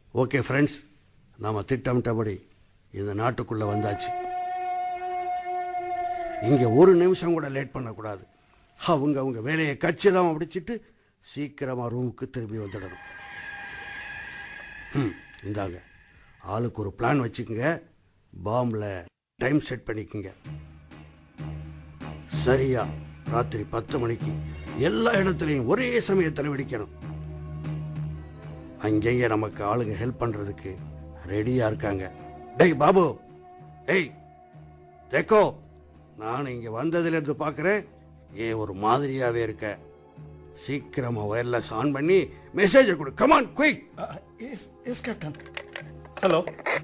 Okay friends, நாம திட்டமிட்டபடி இந்த நாட்டுக்குள்ள வந்தாச்சு. இங்க ஒரு நிமிஷம் கூட லேட் பண்ணக்கூடாது. அவங்க வேலையை கச்சிதமா முடிச்சிட்டு சீக்கிரமா ரூமுக்கு திரும்பி வந்துடணும். இந்தாங்க, ஆளுக்கு ஒரு பிளான் வச்சுக்கோங்க. பாம்ல டைம் செட் பண்ணிக்கோங்க. சரியா ராத்திரி 10 மணிக்கு எல்லா இடத்துலையும் ஒரே சமயத்தில் வெடிக்கணும். அங்கேயே நமக்கு ஆளுங்க ஹெல்ப் பண்றதுக்கு ரெடியா இருக்காங்க. டேய் பாபு, டேய் தேக்கோ, நான் இங்க வந்ததுல இருந்து பாக்குறேன் ஒரு மாதிரியாவே இருக்க. சீக்கிரமா வயர்லெஸ் ஆன் பண்ணி மெசேஜ் கொடு. Come on quick. S captain. Hello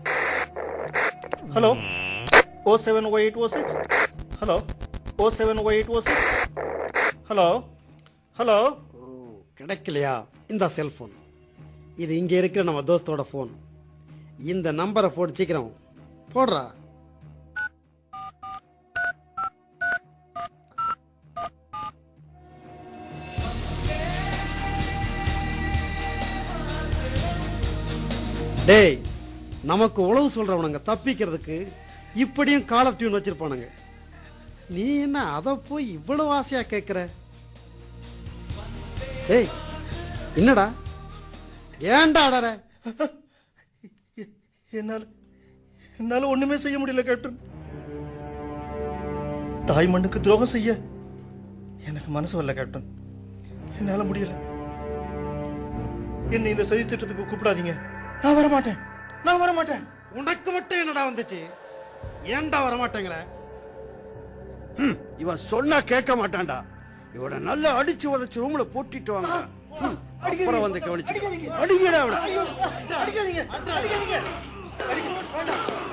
hello 070806. Hello 070806. Hello hello. கிடைக்கலையா? இந்த செல்போன் இது இங்க இருக்கிற நம்ம தோஸ்தோட போன். இந்த நம்பரை போட்டு சீக்கிரம் போடுறா. டேய், நமக்கு உளவு சொல்றவனுங்க தப்பிக்கிறதுக்கு இப்படியும் கால் ஆஃப் டியூன் வச்சிருப்பானுங்க. நீ என்ன அத போய் இவ்வளவு ஆசையா கேட்கிற? டேய் என்னடா, ஏன்டா அடற? என்னால ஒண்ணுமே செய்ய முடியல கேப்டன். தாய் மண்ணுக்கு துரோகம் செய்ய எனக்கு மனசு வரல கேப்டன். என்னால முடியல. என்னை இந்த சதி திட்டத்துக்கு கூப்பிடாதீங்க. நான் வரமாட்டேன், நான் வரமாட்டேன். உனக்கு மட்டும் என்னடா வந்துச்சு? ஏன்டா வரமாட்டேங்கிற? இவன் சொன்னா கேட்க மாட்டான்டா. இவனை நல்லா அடிச்சு உதச்சு ரூம்ல போட்டிட்டு வாங்க. அப்புறம் வந்து கவனிச்சு அடிக்கடா. அடிக்காதீங்க.